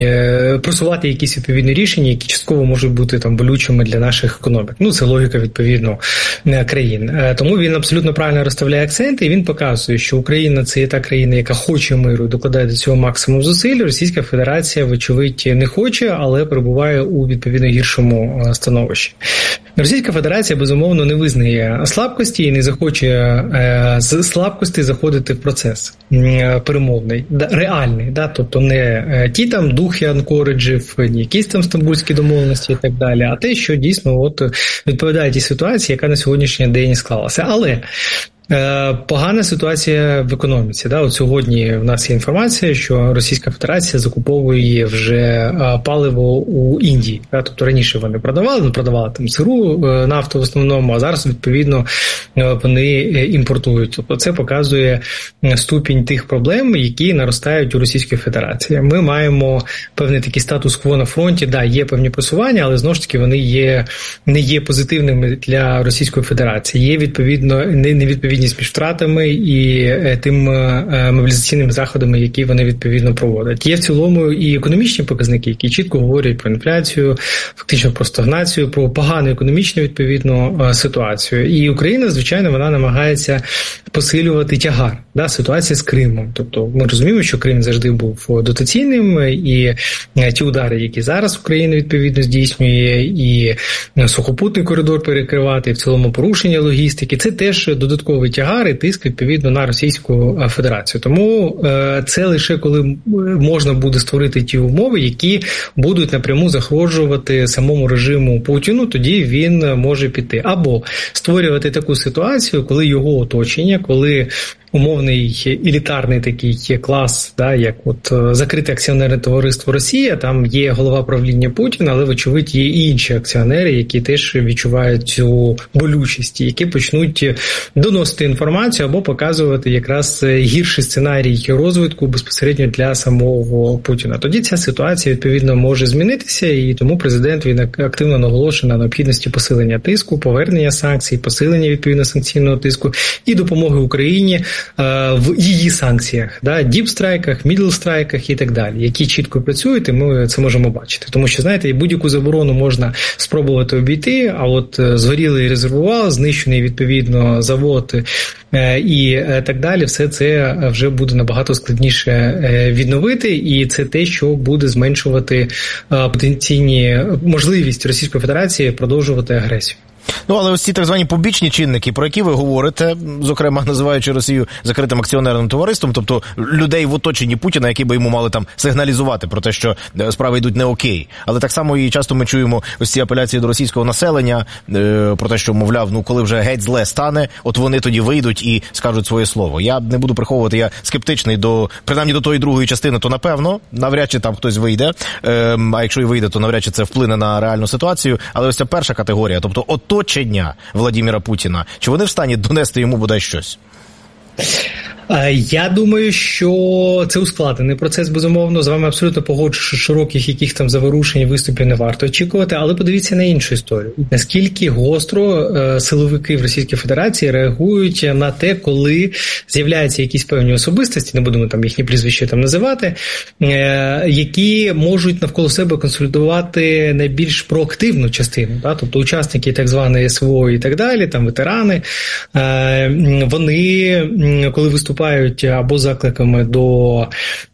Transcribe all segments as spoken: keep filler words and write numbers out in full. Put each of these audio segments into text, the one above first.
просувати якісь відповідні рішення, які частково можуть бути там болючими для наших економік. Ну, це логіка, відповідно, країн. Тому він абсолютно правильно розставляє акценти, і він показує, що Україна – це є та країна, яка хоче миру, докладає до цього максимум зусиль. Російська Федерація, вочевидь, не хоче, але перебуває у відповідно гіршому становищі. Російська Федерація, безумовно, не визнає слабкості і не захоче з слабкості заходити в процес перемовний, реальний, да? Тобто не ті там духи анкориджів, не якісь там стамбульські домовленості і так далі, а те, що дійсно от відповідає тій ситуації, яка на сьогоднішній день склалася. Але погана ситуація в економіці. Да? От сьогодні в нас є інформація, що Російська Федерація закуповує вже паливо у Індії. Да? Тобто раніше вони продавали, продавали там сиру нафту в основному, а зараз, відповідно, вони імпортують. Тобто це показує ступінь тих проблем, які наростають у Російській Федерації. Ми маємо певний такий статус-кво на фронті. Да, є певні просування, але знову ж таки вони є, не є позитивними для Російської Федерації. Є, відповідно, невідповідність між втратами і тим мобілізаційними заходами, які вони відповідно проводять. Є в цілому і економічні показники, які чітко говорять про інфляцію, фактично про стагнацію, про погану економічну відповідну ситуацію. І Україна, звичайно, вона намагається посилювати тягар, да, ситуація з Кримом. Тобто ми розуміємо, що Крим завжди був дотаційним, і ті удари, які зараз Україна відповідно здійснює, і сухопутний коридор перекривати, і в цілому порушення логістики, це теж додатковий тягар і тиск відповідно на Російську Федерацію. Тому це лише коли можна буде створити ті умови, які будуть напряму загрожувати самому режиму Путіну, тоді він може піти. Або створювати таку ситуацію, коли його оточення, коли умовний елітарний такий клас, да, як от закрите акціонерне товариство Росія, там є голова правління Путіна, але, вочевидь, є і інші акціонери, які теж відчувають цю болючість, які почнуть доносити інформацію або показувати якраз гірший сценарій розвитку безпосередньо для самого Путіна. Тоді ця ситуація, відповідно, може змінитися, і тому президент, він активно наголошує на необхідності посилення тиску, повернення санкцій, посилення, відповідно, санкційного тиску і допомоги Україні в її санкціях, да, діпстрайках, мідлстрайках і так далі, які чітко працюють, і ми це можемо бачити. Тому що, знаєте, будь-яку заборону можна спробувати обійти, а от згорілий резервуар, знищений, відповідно, завод і так далі, все це вже буде набагато складніше відновити, і це те, що буде зменшувати потенційні можливість Російської Федерації продовжувати агресію. Ну, але ось ці так звані побічні чинники, про які ви говорите, зокрема, називаючи Росію закритим акціонерним товариством, тобто людей в оточенні Путіна, які би йому мали там сигналізувати про те, що справи йдуть не окей. Але так само і часто ми чуємо ось ці апеляції до російського населення, е, про те, що, мовляв, ну, коли вже геть зле стане, от вони тоді вийдуть і скажуть своє слово. Я не буду приховувати, я скептичний до, принаймні до тої другої частини, то напевно, навряд чи там хтось вийде, е, а якщо і вийде, то навряд чи це вплине на реальну ситуацію. Але ось ця перша категорія, тобто оточення Владимира Путіна, чи вони в стані донести йому бодай щось? Я думаю, що це ускладнений процес, безумовно. З вами абсолютно погоджуюсь, що широких яких там заворушень, виступів не варто очікувати, але подивіться на іншу історію. Наскільки гостро силовики в Російській Федерації реагують на те, коли з'являються якісь певні особистості, не будемо там їхні прізвища там називати, які можуть навколо себе консолідувати найбільш проактивну частину, да? Тобто учасники так званої СВО і так далі, там ветерани, вони, коли виступають або закликами до,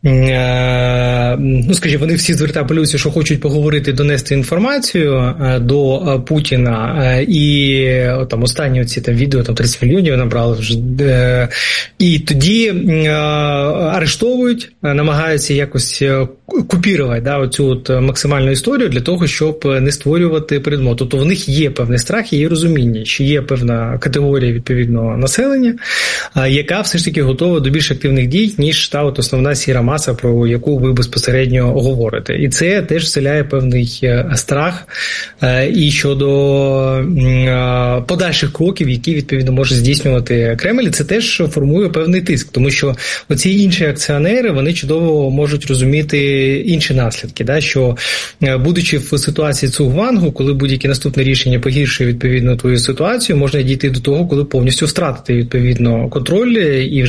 ну, скажімо, вони всі звертають, що хочуть поговорити, донести інформацію до Путіна, і там останні оці там відео, там тридцять мільйонів набрали вже, і тоді арештовують, намагаються якось купірувати, да, оцю от максимальну історію для того, щоб не створювати передмов. Тобто в них є певний страх і є розуміння, що є певна категорія відповідного населення, яка все ж таки готова до більш активних дій, ніж та от основна сіра маса, про яку ви безпосередньо говорите. І це теж вселяє певний страх і щодо подальших кроків, які, відповідно, може здійснювати Кремль. І це теж формує певний тиск, тому що оці інші акціонери, вони чудово можуть розуміти інші наслідки, да, що, будучи в ситуації цугвангу, коли будь-яке наступне рішення погіршує, відповідно, твою ситуацію, можна дійти до того, коли повністю втратити, відповідно, контроль і вже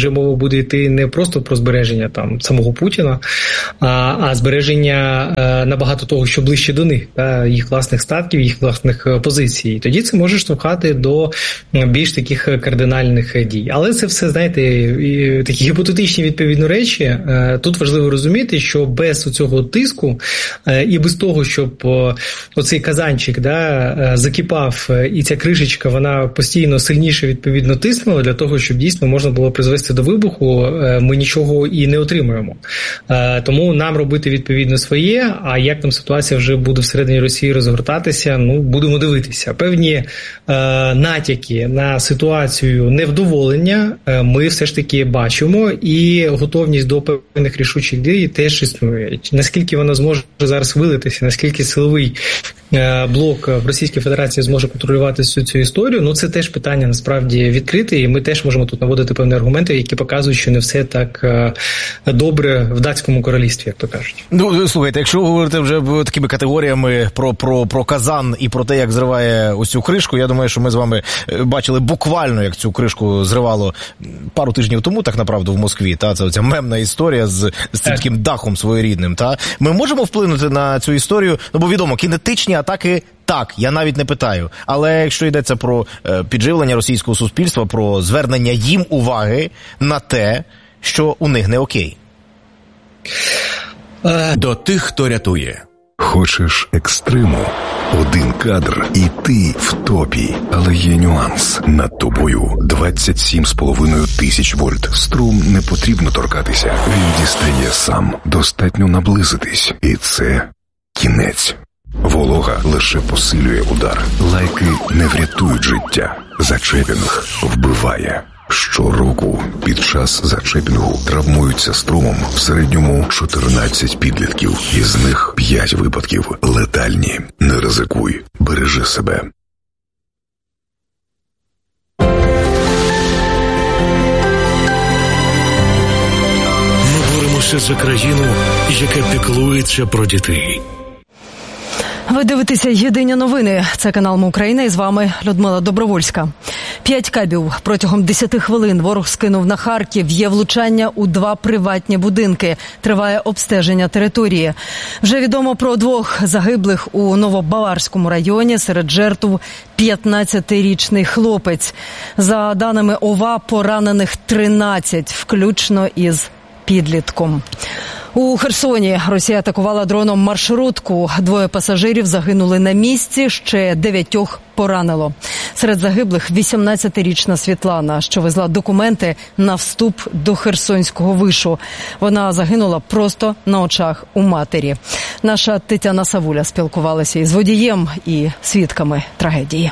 вже мова буде йти не просто про збереження там самого Путіна, а, а збереження а, набагато того, що ближче до них, та, їх власних статків, їх власних позицій. І тоді це може штовхати до більш таких кардинальних дій. Але це все, знаєте, і такі гіпотетичні відповідно речі. Тут важливо розуміти, що без цього тиску і без того, щоб оцей казанчик, да, закипав, і ця кришечка, вона постійно сильніше відповідно тиснула для того, щоб дійсно можна було призвести до вибуху, ми нічого і не отримуємо. Тому нам робити відповідно своє, а як там ситуація вже буде всередині Росії розгортатися, ну, будемо дивитися. Певні е, натяки на ситуацію невдоволення е, ми все ж таки бачимо, і готовність до певних рішучих дій теж існує. Наскільки вона зможе зараз вилитися, наскільки силовий е, блок в Російській Федерації зможе контролювати всю цю історію, ну це теж питання насправді відкрите, і ми теж можемо тут наводити певні аргументи, які показують, що не все так е, добре в датському королівстві, як то кажуть. Ну, слухайте, якщо говорити вже такими категоріями про, про, про казан і про те, як зриває ось цю кришку, я думаю, що ми з вами бачили буквально, як цю кришку зривало пару тижнів тому, так направду, в Москві, та, це оця мемна історія з, з цим таким дахом своєрідним, та. Ми можемо вплинути на цю історію, ну, бо відомо, кінетичні атаки так, я навіть не питаю. Але якщо йдеться про е, підживлення російського суспільства, про звернення їм уваги на те, що у них не окей. До тих, хто рятує. Хочеш екстриму? Один кадр і ти в топі. Але є нюанс. Над тобою двадцять сім з половиною тисяч вольт. Струм не потрібно торкатися. Він дістає сам. Достатньо наблизитись. І це кінець. Волога лише посилює удар. Лайки не врятують життя. Зачепінг вбиває. Щороку під час зачепінгу травмуються струмом в середньому чотирнадцять підлітків. Із них п'ять випадків летальні. Не ризикуй. Бережи себе. Ми боремося за країну, яка піклується про дітей. Ви дивитеся «Єдині новини». Це канал М Україна, і з вами Людмила Добровольська. П'ять кабів протягом десяти хвилин ворог скинув на Харків. Є влучання у два приватні будинки. Триває обстеження території. Вже відомо про двох загиблих у Новобаварському районі. Серед жертв п'ятнадцятирічний хлопець. За даними ОВА, поранених тринадцять, включно із підлітком. У Херсоні Росія атакувала дроном маршрутку. Двоє пасажирів загинули на місці, ще дев'ятьох поранило. Серед загиблих вісімнадцятирічна Світлана, що везла документи на вступ до Херсонського вишу. Вона загинула просто на очах у матері. Наша Тетяна Савуля спілкувалася із водієм і свідками трагедії.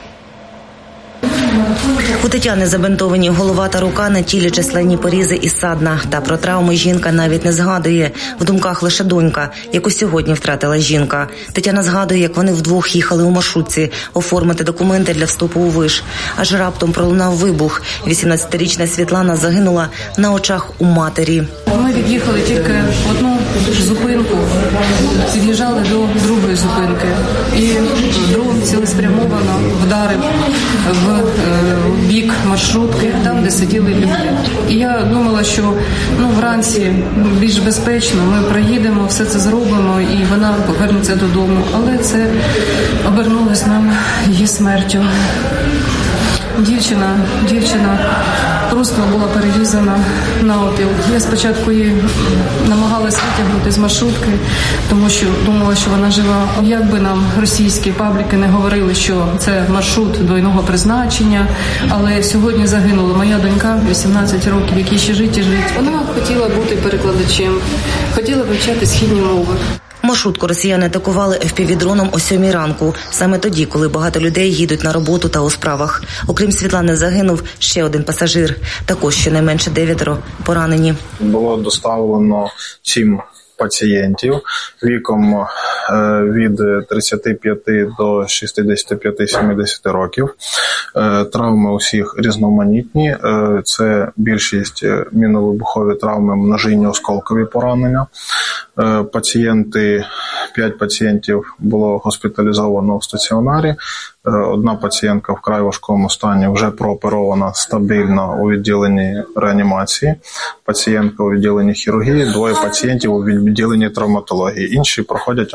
У Тетяни забинтовані голова та рука, на тілі численні порізи і ссадина. Та про травми жінка навіть не згадує. В думках лише донька, яку сьогодні втратила жінка. Тетяна згадує, як вони вдвох їхали у маршрутці оформити документи для вступу у виш. Аж раптом пролунав вибух. вісімнадцятирічна Світлана загинула на очах у матері. Ми від'їхали тільки в одну зупинку, під'їжджали до другої зупинки. І дрон цілеспрямовано вдарив в бік маршрутки, там, де сиділи люди. І я думала, що ну, вранці більш безпечно, ми проїдемо, все це зробимо, і вона повернеться додому. Але це обернулось нам її смертю. Дівчина, дівчина просто була перерізана навпіл. Я спочатку її намагалась витягнути з маршрутки, тому що думала, що вона жива. Як би нам російські пабліки не говорили, що це маршрут двойного призначення, але сьогодні загинула моя донька, вісімнадцять років, якій ще жить і жить. Вона хотіла бути перекладачем, хотіла вивчати східні мови. Маршрутку росіяни атакували еф пі ві-дроном о сьомій ранку, саме тоді, коли багато людей їдуть на роботу та у справах. Окрім Світлани, загинув ще один пасажир. Також щонайменше дев'ятеро поранені. Було доставлено сім пацієнтів віком від тридцяти п'яти до шістдесяти п'яти - сімдесяти років. Травми усіх різноманітні. Це більшість міновибухові травми, множинні осколкові поранення. Пацієнти п'ять пацієнтів було госпіталізовано в стаціонарі. Одна пацієнтка в вкрай важкому стані вже прооперована стабільно у відділенні реанімації, пацієнтка у відділенні хірургії, двоє пацієнтів у відділенні травматології. Інші проходять